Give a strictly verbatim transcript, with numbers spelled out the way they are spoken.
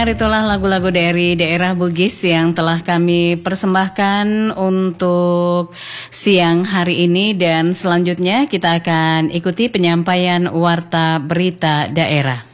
Itulah lagu-lagu dari daerah Bugis yang telah kami persembahkan untuk siang hari ini, dan selanjutnya kita akan ikuti penyampaian warta berita daerah.